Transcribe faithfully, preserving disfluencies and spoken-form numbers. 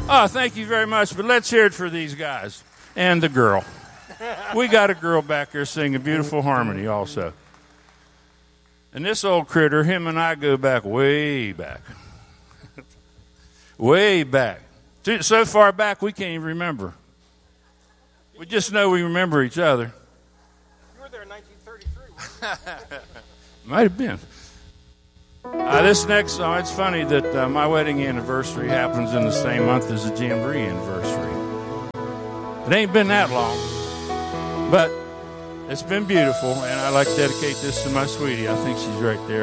Oh, thank you very much. But let's hear it for these guys and the girl. We got a girl back there singing beautiful harmony also. And this old critter, him and I go back way back. Way back. So far back we can't even remember. We just know we remember each other. You were there in nineteen thirty-three. Might have been. Uh, this next song, it's funny that uh, my wedding anniversary happens in the same month as the Jamboree anniversary. It ain't been that long, but it's been beautiful, and I'd like to dedicate this to my sweetie. I think she's right there.